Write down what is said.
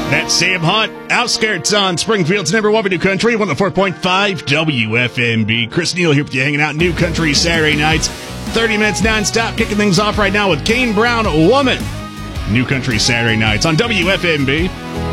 That's Sam Hunt, Outskirts on Springfield's number one New Country, 104.5 WFMB. Chris Neal here with you, hanging out New Country Saturday nights. 30 minutes nonstop, kicking things off right now with Kane Brown, Woman. New Country Saturday nights on WFMB.